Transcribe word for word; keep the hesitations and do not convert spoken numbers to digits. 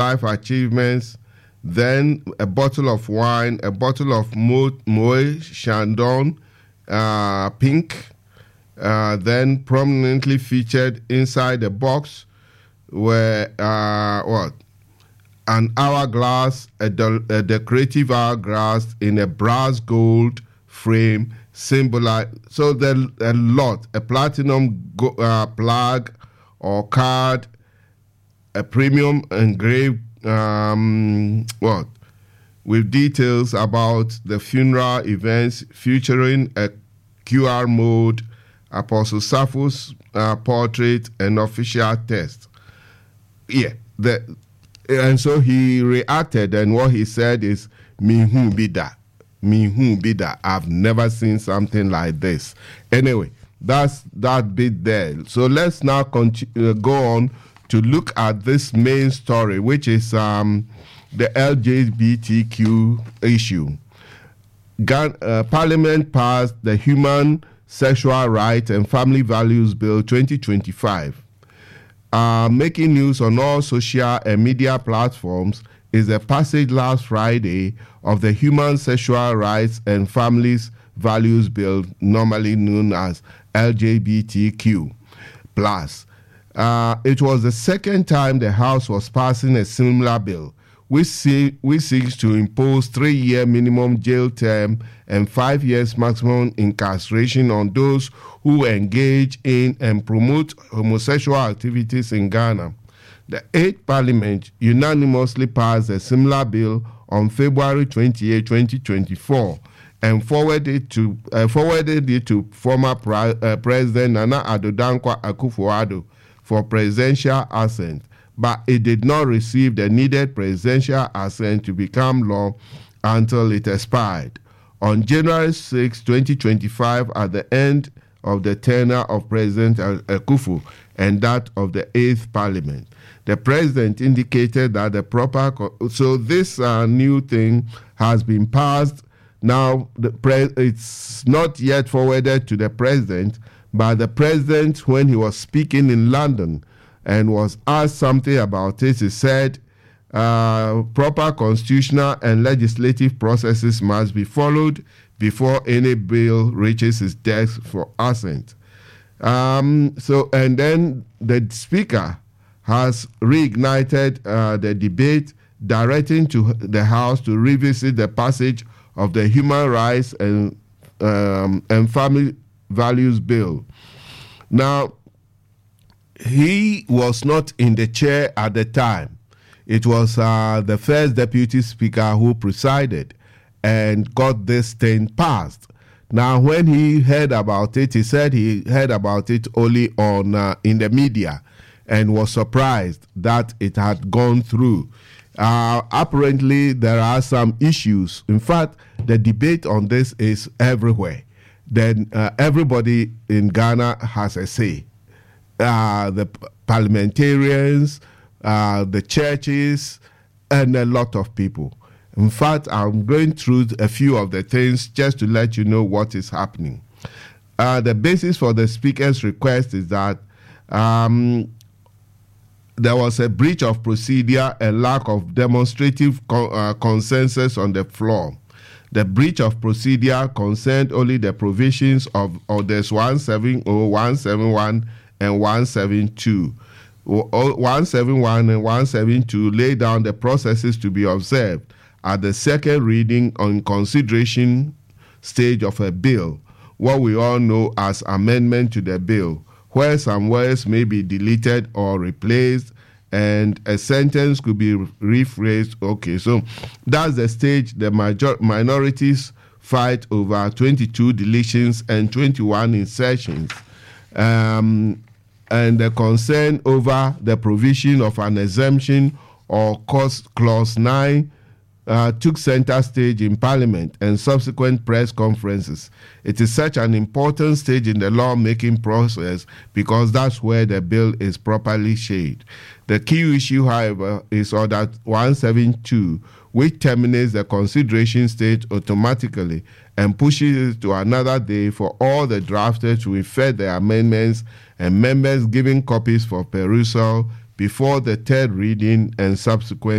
life achievements, then a bottle of wine, a bottle of Moet Chandon uh, Pink, uh, then prominently featured inside the box were uh, what? An hourglass, a, de- a decorative hourglass in a brass gold frame, symbolize. So there a lot, a platinum go- uh, plug or card, a premium engraved um, what? With details about the funeral events featuring a Q R mode, Apostle Sappho's uh, portrait, and official text. Yeah, the, and so he reacted, and what he said is, "Me who be that? Me who be that? I've never seen something like this." Anyway, that's that bit there. So let's now continue, uh, go on to look at this main story, which is um, the L G B T Q issue. Gan- uh, Parliament passed the Human Sexual Rights and Family Values Bill twenty twenty-five. Uh, making news on all social and media platforms is the passage last Friday of the Human Sexual Rights and Families Values Bill, normally known as L G B T Q plus. Uh, it was the second time the House was passing a similar bill, which, see, which seeks to impose three-year minimum jail term and five years maximum incarceration on those who engage in and promote homosexual activities in Ghana. The eighth Parliament unanimously passed a similar bill on February twenty-eighth, twenty twenty-four, and forwarded to uh, forwarded it to former pri- uh, President Nana Addo Dankwa Akufo-Addo for presidential assent, but it did not receive the needed presidential assent to become law until it expired. On January sixth, twenty twenty-five, at the end of the tenure of President Akufo and that of the eighth Parliament, the President indicated that the proper... Co- so this uh, new thing has been passed. Now, the pre- it's not yet forwarded to the President, but the President, when he was speaking in London and was asked something about it, he said uh, proper constitutional and legislative processes must be followed before any bill reaches his desk for assent. Um, so, and then the Speaker has reignited uh, the debate, directing to the House to revisit the passage of the Human Rights and, um, and Family Values Bill. Now, he was not in the chair at the time. It was uh, the first Deputy Speaker who presided and got this thing passed. Now, when he heard about it, he said he heard about it only on uh, in the media and was surprised that it had gone through. Uh, apparently, there are some issues. In fact, the debate on this is everywhere. Then uh, everybody in Ghana has a say. Uh, the p- parliamentarians, uh, the churches, and a lot of people. In fact, I'm going through a few of the things just to let you know what is happening. Uh, the basis for the Speaker's request is that um, there was a breach of procedure and lack of demonstrative co- uh, consensus on the floor. The breach of procedure concerned only the provisions of Orders one seventy, one seventy-one, and one seventy-two. one seventy-one and one seventy-two lay down the processes to be observed at the second reading on consideration stage of a bill, what we all know as amendment to the bill, where some words may be deleted or replaced and a sentence could be rephrased. Okay, so that's the stage the major- minorities fight over twenty-two deletions and twenty-one insertions. Um, and the concern over the provision of an exemption or cost clause nine uh, took center stage in Parliament and subsequent press conferences. It is such an important stage in the lawmaking process because that's where the bill is properly shaped. The key issue, however, is Order one seventy-two, which terminates the consideration stage automatically and pushes it to another day for all the drafters to effect their amendments and members giving copies for perusal before the third reading and subsequent